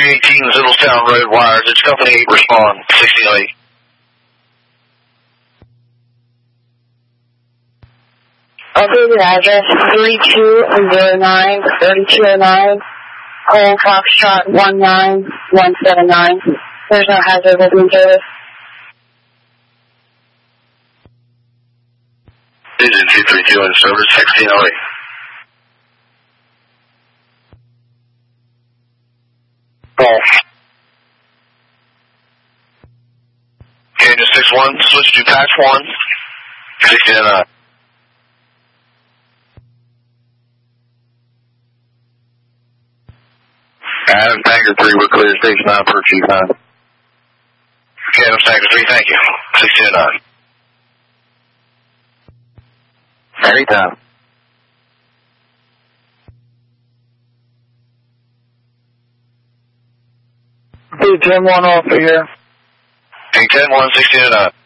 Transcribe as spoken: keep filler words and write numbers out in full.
three eighteen Zittlestown Road, wires. It's Company eight, respond, sixteen oh eight. Updated address, three two zero nine, thirty-two oh nine, Cole Foxtrot one nine one seven nine. There's no hazard within service. Engine two three two in service, sixteen oh eight. Call. Canyon six one, switch to patch one, sixteen oh nine. Adam Tanker three, we're clear, station nine per chief nine. Adam Tanker three, thank you, sixteen oh nine. Anytime. Hey, ten one off here. Hey, ten one, sixteen oh nine.